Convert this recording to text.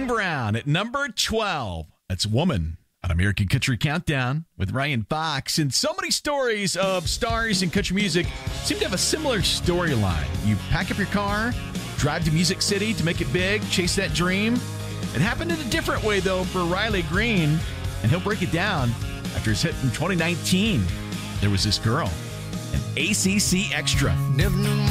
Kane Brown at number 12. That's Woman on American Country Countdown with Ryan Fox. And so many stories of stars in country music seem to have a similar storyline. You pack up your car, drive to Music City to make it big, chase that dream. It happened in a different way, though, for Riley Green, and he'll break it down after his hit in 2019. There was this girl, an ACC Extra. Never knew